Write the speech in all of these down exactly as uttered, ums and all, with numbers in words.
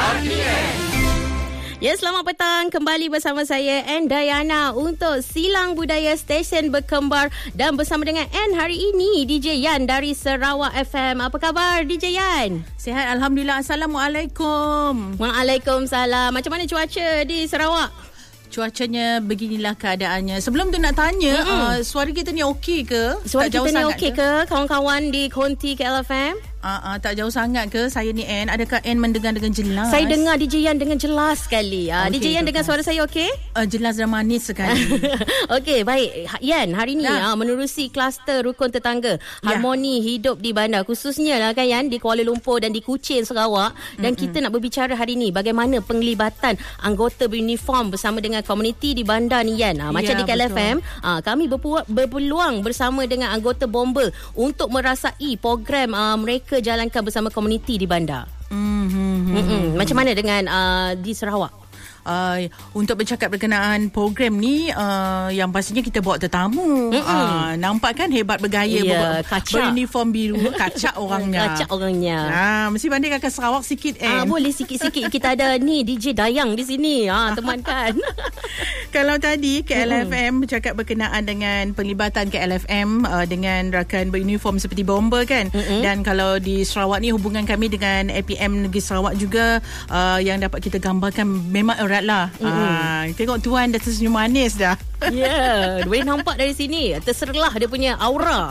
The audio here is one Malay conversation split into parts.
R T M. Ya, selamat petang. Kembali bersama saya Ann Dayana untuk Silang Budaya Stesen Berkembar dan bersama dengan Ann hari ini D J Yan dari Sarawak F M. Apa khabar D J Yan? Sihat, Alhamdulillah. Assalamualaikum. Waalaikumsalam. Macam mana cuaca di Sarawak? Cuacanya beginilah keadaannya. Sebelum tu nak tanya, uh, suara kita ni okey ke? Suara tak kita ni okey ke? ke? Kawan-kawan di Konti K L F M? Uh, uh, tak jauh sangat ke saya ni Ann? Adakah Ann mendengar dengan jelas? Saya dengar D J Yan dengan jelas sekali. Uh, okay, D J Yan dengar suara saya okey? Uh, jelas dan manis sekali. Okey, baik. Yan, hari ni uh, menerusi kluster rukun tetangga harmoni ya. hidup di bandar. Khususnya lah kan Yan, di Kuala Lumpur dan di Kuching, Sarawak. Dan mm-hmm. kita nak berbicara hari ni bagaimana penglibatan anggota beruniform bersama dengan komuniti di bandar ni Yan. Uh, macam ya, di K L F M, uh, kami berpu- berpeluang bersama dengan anggota bomba untuk merasai program uh, mereka jalankan bersama komuniti di bandar. Mm-hmm. Mm-hmm. Macam mana dengan uh, di Sarawak? Uh, untuk bercakap berkenaan program ni, uh, yang pastinya kita bawa tetamu. Uh, nampak kan hebat bergaya, yeah, ber- beruniform biru, kacak orangnya. Kacak orangnya. Uh, mesti bandingkan ke Sarawak sikit eh. Uh, boleh sikit-sikit. Kita ada ni D J Dayang di sini. Ha, teman kan. Kalau tadi K L F M bercakap berkenaan dengan penglibatan K L F M uh, dengan rakan beruniform seperti bomber kan. Mm-hmm. Dan kalau di Sarawak ni hubungan kami dengan A P M Negeri Sarawak juga uh, yang dapat kita gambarkan memang erat lah. Mm-hmm. Uh, tengok tuan dah tersenyum manis dah. Ya, yeah, boleh nampak dari sini. Terserlah dia punya aura.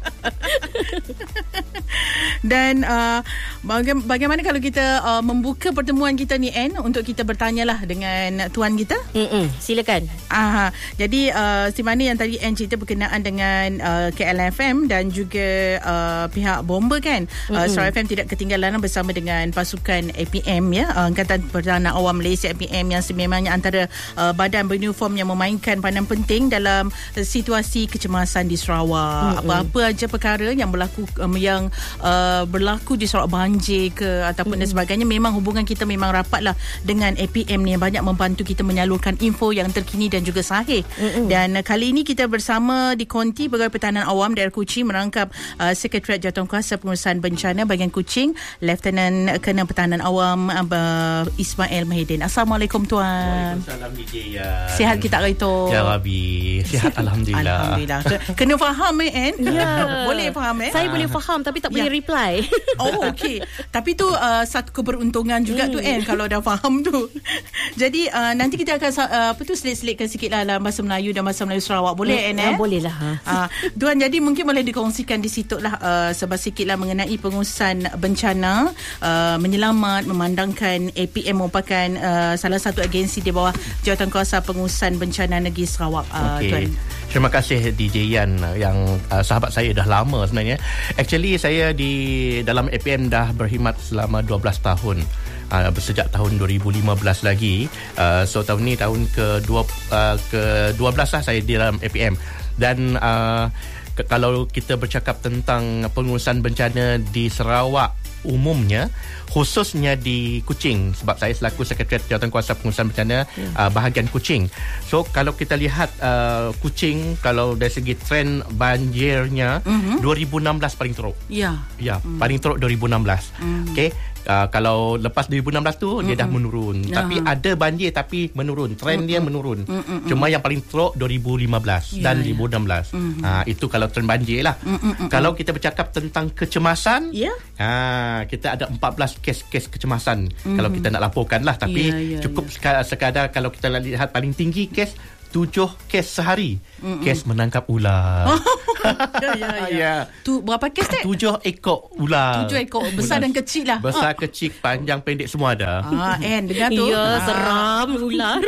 Dan uh, baga- bagaimana kalau kita uh, membuka pertemuan kita ni Ann, untuk kita bertanyalah dengan tuan kita? Mm-mm, silakan. Aha, jadi uh, si mana yang tadi Ann cerita berkenaan dengan uh, K L F M dan juga uh, pihak bomba kan. uh, Sarawak F M tidak ketinggalan bersama dengan pasukan A P M ya, uh, Angkatan Pertahanan Awam Malaysia A P M, yang sememangnya antara uh, badan beruniform yang memainkan peranan penting dalam uh, situasi kecemasan di Sarawak. Mm-hmm. Apa-apa aja perkara yang berlaku um, yang uh, berlaku di Sarawak, banjir ke ataupun mm-hmm. dan sebagainya, memang hubungan kita memang rapatlah dengan A P M ni yang banyak membantu kita menyalurkan info yang terkini dan juga sahih. Mm-hmm. Dan uh, kali ini kita bersama di Konti Pegawai Pertahanan Awam Daerah Kuching merangkap uh, Sekretariat Jawatankuasa Pengurusan Bencana bahagian Kuching, Lieutenant Colonel Pertahanan Awam uh, Ismail Mahidin. Assalamualaikum tuan. Waalaikumsalam D J Yan. Sihat kita hari tu? Ya Rabbi, sihat Alhamdulillah. Alhamdulillah. Kena faham eh Ann? Ya. Boleh faham eh? Saya boleh faham tapi tak boleh ya. reply. Oh okey. Tapi tu uh, satu keberuntungan juga hmm. tu Ann, kalau dah faham tu. Jadi uh, nanti kita akan uh, apa tu selit-selitkan sikit lah dalam bahasa Melayu dan bahasa Melayu Sarawak. Boleh Ann eh? Uh, boleh lah. Uh, tuan, jadi mungkin boleh dikongsikan di situ lah uh, sebab sikit lah mengenai pengurusan bencana, uh, menyelamat, memandangkan A P M merupakan uh, salah satu agensi di bawah Jawatankuasa Pengurusan Bencana Negeri Sarawak. Uh, okay. Tuan. Terima kasih D J Yan yang uh, sahabat saya dah lama sebenarnya. Actually saya di dalam A P M dah berkhidmat selama dua belas tahun. Uh, sejak tahun dua ribu lima belas lagi. Uh, so tahun ni tahun ke dua uh, ke dua belas lah saya di dalam A P M. Dan uh, ke, kalau kita bercakap tentang pengurusan bencana di Sarawak umumnya, khususnya di Kuching, sebab saya selaku Sekretariat Jawatankuasa Pengurusan Bencana yeah. uh, bahagian Kuching. So kalau kita lihat uh, Kuching, kalau dari segi trend banjirnya, mm-hmm. dua ribu enam belas paling teruk. Ya. Ya, mm. paling teruk dua ribu enam belas. Mm. Okey. Uh, kalau lepas dua ribu enam belas tu mm-hmm. dia dah menurun. Uh-huh. Tapi ada banjir tapi menurun. Trend mm-hmm. dia menurun. Mm-hmm. Cuma yang paling teruk dua ribu lima belas yeah, dan yeah. dua ribu enam belas. Mm-hmm. Uh, itu kalau trend banjir lah. Mm-hmm. Kalau kita bercakap tentang kecemasan, yeah. uh, kita ada empat belas kes-kes kecemasan. Mm-hmm. Kalau kita nak laporkan lah. Tapi yeah, yeah, cukup yeah. sekadar kalau kita lihat paling tinggi kes, tujuh kes sehari. Mm-mm. Kes menangkap ular. ya, ya, ya. ya. Tu berapa kes tak? Tujuh ekor ular. Tujuh ekor. Besar ular. Dan kecil lah. Besar, ha. kecil, panjang, pendek semua ada. Ah, Ann, dengar tu. Ya, ah. seram ular.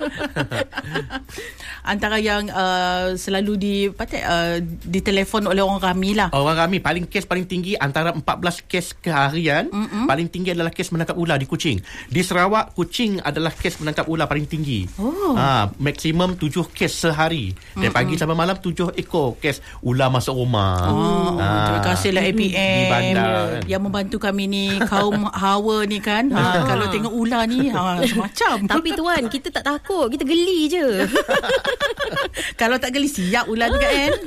Antara yang uh, selalu di patut, uh, ditelefon oleh orang ramai lah. Orang ramai. Paling kes paling tinggi antara empat belas kes keharian. Mm-mm. Paling tinggi adalah kes menangkap ular di Kuching. Di Sarawak, Kuching adalah kes menangkap ular paling tinggi. Oh. Ah, maksimum tujuh kes sehari. Dari Mm-mm. pagi sampai malam tujuh ekor kes ular masuk rumah. Oh, ah. Terima kasihlah A P M di bandar kan, yang membantu kami ni, kaum hawa ni kan. Ha, kalau tengok ular ni ha, macam. Tapi tuan, kita tak takut, kita geli je. Kalau tak geli siap ular juga kan.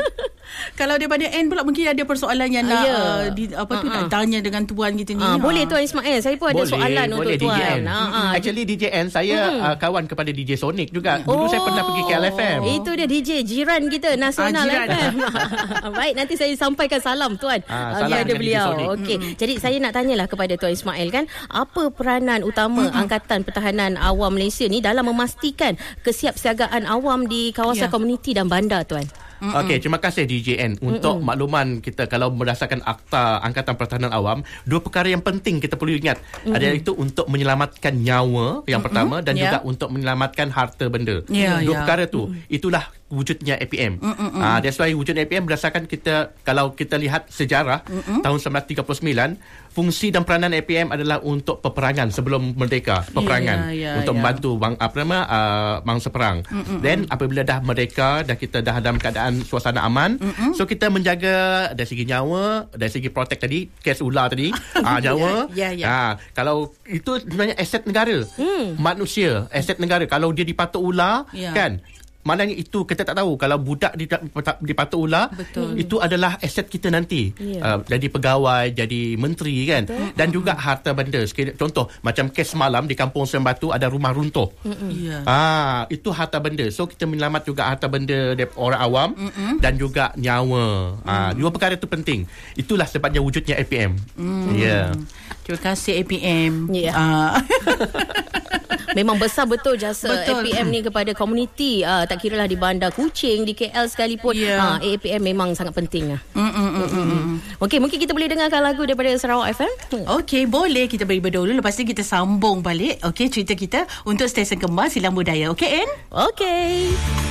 Kalau daripada N pula mungkin ada persoalan yang nak Ya. uh, di, apa tu Ha-ha. nak tanya dengan tuan kita ni. Ah, Ha. boleh Tuan Ismail. Saya pun ada Boleh, soalan boleh, untuk D J Tuan. N. Ah, ah. Actually D J N saya Hmm. uh, kawan kepada D J Sonic juga. Dulu saya pernah pergi K L F M. Itu dia D J jiran kita Nasional Ah, jiran. F M. Baik, nanti saya sampaikan salam Tuan Ah, ah, salam kepada dengan D J beliau. Sonic. Okey. Jadi saya nak tanyalah kepada Tuan Ismail kan, apa peranan utama Angkatan Pertahanan Awam Malaysia ni dalam memastikan kesiapsiagaan awam di kawasan Ya. komuniti dan bandar Tuan? Okey, terima kasih D J N untuk Mm-mm. makluman kita. Kalau berdasarkan Akta Angkatan Pertahanan Awam, dua perkara yang penting kita perlu ingat. Mm-mm. Ada itu untuk menyelamatkan nyawa yang Mm-mm. pertama dan Ya. juga untuk menyelamatkan harta benda. Ya, dua ya. perkara tu, Mm-mm. itulah wujudnya A P M. Ah, uh, that's why wujudnya A P M berdasarkan kita, kalau kita lihat sejarah Mm-mm. tahun sembilan belas tiga puluh sembilan, fungsi dan peranan A P M adalah untuk peperangan sebelum merdeka, peperangan Ya, ya, untuk ya. membantu bang apa nama uh, mangsa perang. Mm-mm. Then apabila dah merdeka, dah kita dah dalam keadaan suasana aman, Mm-mm. so kita menjaga dari segi nyawa, dari segi protect tadi, kes ular tadi, ah nyawa. Ya, ya, ya. Ah, kalau itu sebenarnya aset negara. Mm. Manusia, aset negara. Kalau dia dipatuk ular, Ya. kan? Maknanya itu kita tak tahu. Kalau budak dipatuk ular, Betul. itu adalah aset kita nanti. Ya. Uh, jadi pegawai, jadi menteri kan. Betul. Dan juga harta benda. Sekiranya, contoh macam kes semalam di Kampung Seri Batu ada rumah runtuh. Ya. Ah, itu harta benda. So kita menyelamat juga harta benda dari orang awam Mm-mm. dan juga nyawa. Ah, dua perkara itu penting. Itulah sebabnya wujudnya A P M. Mm. Ya. Yeah. Terima kasih A P M. Ya. Ah. Memang besar betul jasa Betul. A P M ni kepada komuniti, uh, tak kiralah di Bandar Kuching, di K L sekalipun. Ya. uh, A P M memang sangat penting lah. Mm, mm, mm, mm, mm. Okey, mungkin kita boleh dengarkan lagu daripada Sarawak F M. Okey, boleh kita beri berdahulu. Lepas tu kita sambung balik. Okey, cerita kita untuk stesen kembar Silang Budaya. Okey, Anne? Okey.